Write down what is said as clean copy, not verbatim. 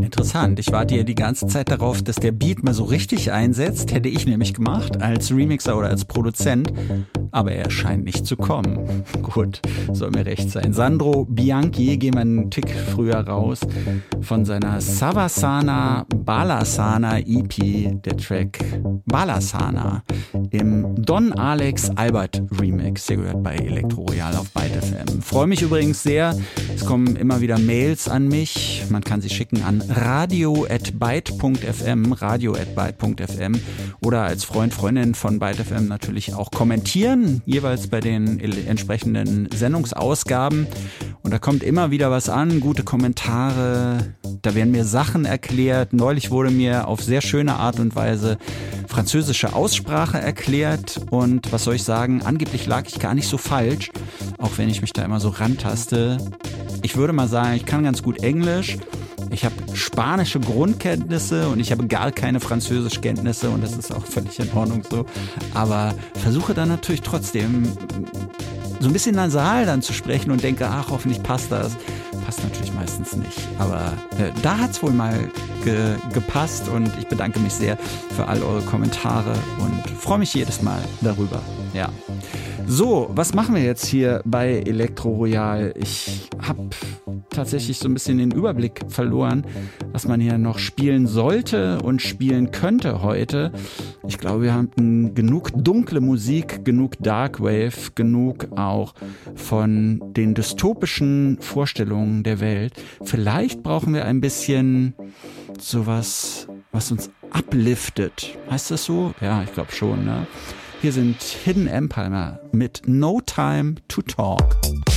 Interessant. Ich warte ja die ganze Zeit darauf, dass der Beat mal so richtig einsetzt. Hätte ich nämlich gemacht, als Remixer oder als Produzent. Aber er scheint nicht zu kommen. Gut, soll mir recht sein. Sandro Bianchi, gehen wir einen Tick früher raus, von seiner Savasana Balasana EP, der Track Balasana im Don Alex Albert Remix. Der gehört bei Elektro Royal auf Byte FM. Freue mich übrigens sehr. Es kommen immer wieder Mails an mich. Man kann sie schicken an radio@byte.fm, radio@byte.fm oder als Freund, Freundin von Byte FM natürlich auch kommentieren, jeweils bei den entsprechenden Sendungsausgaben. Und da kommt immer wieder was an, gute Kommentare, da werden mir Sachen erklärt. Neulich wurde mir auf sehr schöne Art und Weise französische Aussprache erklärt und was soll ich sagen, angeblich lag ich gar nicht so falsch, auch wenn ich mich da immer so rantaste. Ich würde mal sagen, ich kann ganz gut Englisch. Ich habe spanische Grundkenntnisse und ich habe gar keine Französischkenntnisse und das ist auch völlig in Ordnung so. Aber versuche dann natürlich trotzdem so ein bisschen nasal dann zu sprechen und denke, ach, hoffentlich passt das. Passt natürlich meistens nicht. Aber da hat es wohl mal gepasst und ich bedanke mich sehr für all eure Kommentare und freue mich jedes Mal darüber. Ja. So, was machen wir jetzt hier bei Elektro Royal? Ich habe tatsächlich so ein bisschen den Überblick verloren, was man hier noch spielen sollte und spielen könnte heute. Ich glaube, wir haben genug dunkle Musik, genug Darkwave, genug auch von den dystopischen Vorstellungen der Welt. Vielleicht brauchen wir ein bisschen sowas, was uns upliftet. Heißt das so? Ja, ich glaube schon, ne? Hier sind Hidden Empire mit No Time to Talk.